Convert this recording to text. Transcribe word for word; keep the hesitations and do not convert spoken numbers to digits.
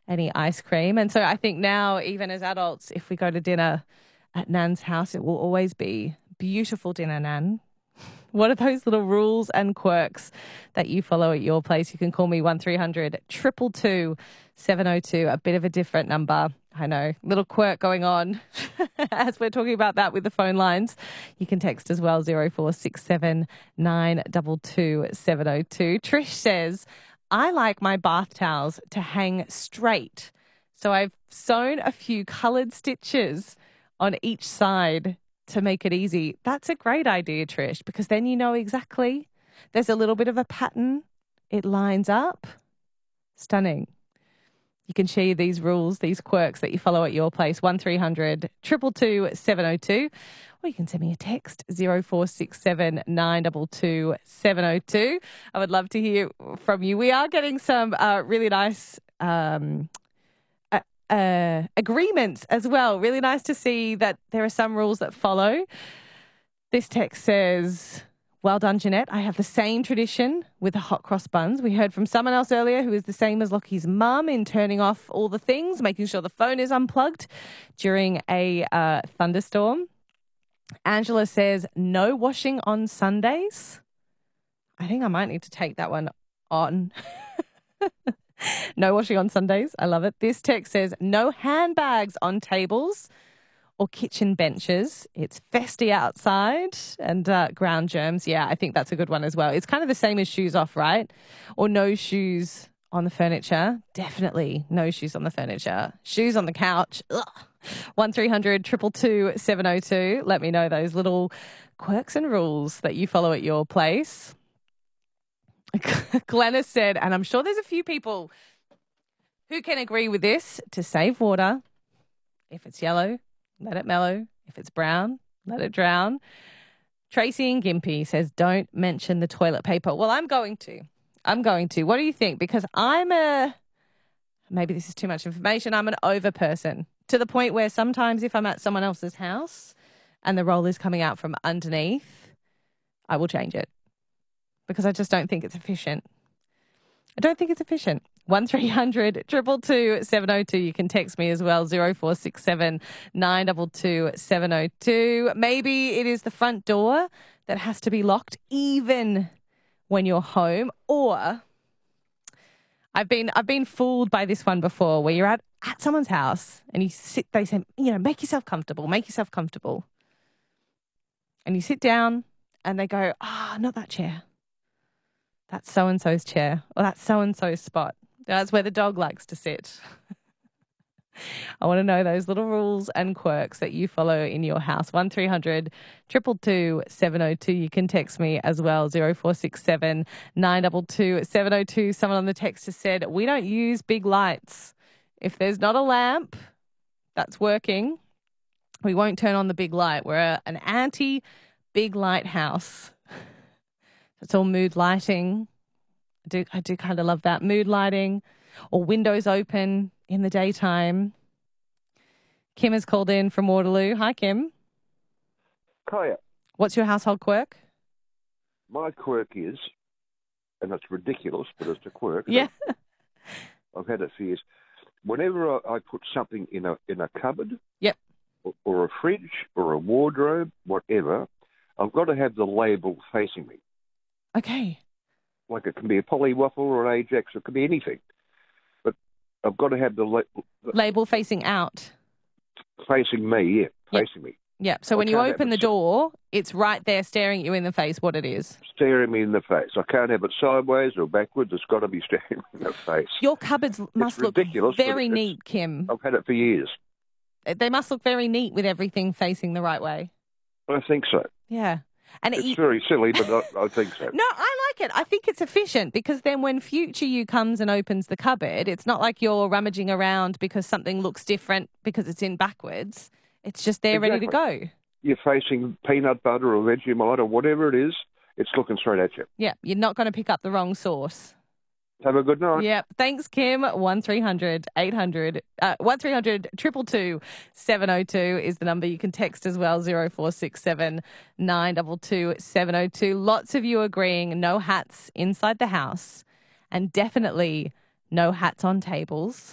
any ice cream. And so I think now, even as adults, if we go to dinner at Nan's house, it will always be beautiful dinner, Nan. What are those little rules and quirks that you follow at your place? You can call me one three hundred two two two seven oh two, a bit of a different number. I know, little quirk going on as we're talking about that with the phone lines. You can text as well, zero four six seven nine two two seven oh two. Trish says, I like my bath towels to hang straight. So I've sewn a few coloured stitches on each side to make it easy. That's a great idea, Trish, because then you know exactly. There's a little bit of a pattern. It lines up. Stunning. You can share these rules, these quirks that you follow at your place, one three hundred two two two seven oh two, or you can send me a text, zero four six seven nine two two seven oh two. I would love to hear from you. We are getting some uh, really nice um Uh, agreements as well. Really nice to see that there are some rules that follow. This text says, well done, Jeanette. I have the same tradition with the hot cross buns. We heard from someone else earlier who is the same as Lockie's mum in turning off all the things, making sure the phone is unplugged during a uh, thunderstorm. Angela says, no washing on Sundays. I think I might need to take that one on. No washing on Sundays. I love it. This text says, no handbags on tables or kitchen benches. It's festy outside and uh, ground germs. Yeah, I think that's a good one as well. It's kind of the same as shoes off, right? Or no shoes on the furniture. Definitely no shoes on the furniture. Shoes on the couch. Ugh. one three hundred two two two seven oh two. Let me know those little quirks and rules that you follow at your place. Glennis said, and I'm sure there's a few people who can agree with this, to save water. If it's yellow, let it mellow. If it's brown, let it drown. Tracy in Gympie says, don't mention the toilet paper. Well, I'm going to. I'm going to. What do you think? Because I'm a, maybe this is too much information, I'm an over person, to the point where sometimes if I'm at someone else's house and the roll is coming out from underneath, I will change it. Because I just don't think it's efficient. I don't think it's efficient. one three hundred two two two seven oh two. You can text me as well, zero four six seven nine two two seven oh two. Maybe it is the front door that has to be locked even when you're home. Or I've been I've been fooled by this one before, where you're at, at someone's house and you sit, they say, you know, make yourself comfortable, make yourself comfortable. And you sit down and they go, ah, oh, not that chair. That's so-and-so's chair, or that's so-and-so's spot. That's where the dog likes to sit. I want to know those little rules and quirks that you follow in your house. one three hundred two two two seven oh two. You can text me as well, zero four six seven nine two two seven oh two. Someone on the text has said, we don't use big lights. If there's not a lamp that's working, we won't turn on the big light. We're a, an anti-big light house. It's all mood lighting. I do, I do kind of love that. Mood lighting or windows open in the daytime. Kim has called in from Waterloo. Hi, Kim. Kaya. What's your household quirk? My quirk is, and it's ridiculous, but it's a quirk. Yeah. I've had it for years. Whenever I, I put something in a in a cupboard, yep, or, or a fridge or a wardrobe, whatever, I've got to have the label facing me. Okay. Like it can be a Pollywaffle or an Ajax, it could be anything. But I've got to have the, la- the label facing out. Facing me, yeah, yep. facing me. Yeah, so I when you open the door, it's right there staring you in the face what it is. Staring me in the face. I can't have it sideways or backwards. It's got to be staring me in the face. Your cupboards must it's look ridiculous, very neat, Kim. I've had it for years. They must look very neat with everything facing the right way. I think so. Yeah. And it's it, very silly, but I, I think so. No, I like it. I think it's efficient because then when future you comes and opens the cupboard, it's not like you're rummaging around because something looks different because it's in backwards. It's just there exactly. ready to go. You're facing peanut butter or Vegemite or whatever it is, it's looking straight at you. Yeah, you're not going to pick up the wrong sauce. Have a good night. Yeah, thanks, Kim. one three hundred eight hundred uh, one three hundred two two two seven oh two is the number. You can text as well, zero four six seven nine two two seven oh two. Lots of you agreeing no hats inside the house and definitely no hats on tables.